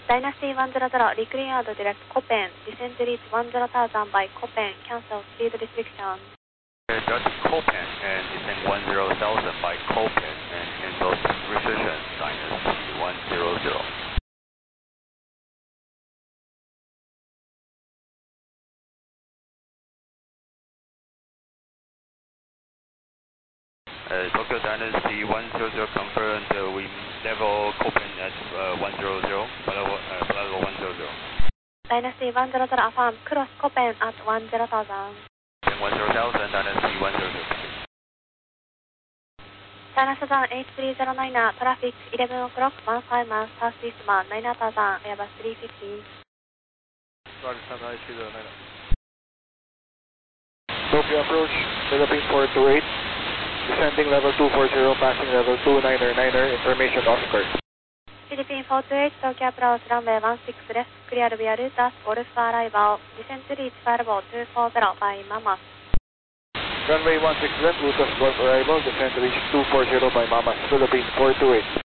Dynasty 100, recleared direct Copen, descent reach 10,000 by Copen, cancel speed restriction. Just Copen and descend 10,000 by Copen and cancel restriction, Dynasty 100. Tokyo Dynasty 100 confirmed we level Copen at 100, Bravo 100. Dynasty 100, affirm, cross Copen at 10,000. 10,000, Dynasty 100. China Southern 8309, traffic 11 o'clock, 15 miles southeast, 9,000, Airbus 350. Roger, Southern 8309. Tokyo approach, Philippine 428. Descending level 240, passing level 29er, information Oscar. Philippine 428, Tokyo approach, runway 16 left, clear via Rutas, Golf arrival, descent reach Farbo 240 by Mamas. Runway 16 left, Rutas Golf arrival, descent reach 240 by Mamas, Philippine 428.